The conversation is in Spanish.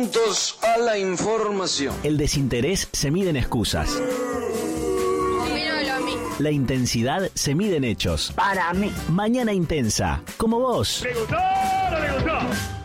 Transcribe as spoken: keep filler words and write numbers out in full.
Atentos a la información. El desinterés se mide en excusas. Dímelo a mí. La intensidad se mide en hechos. Para mí. Mañana intensa, como vos. ¿Le gustó o no le gustó?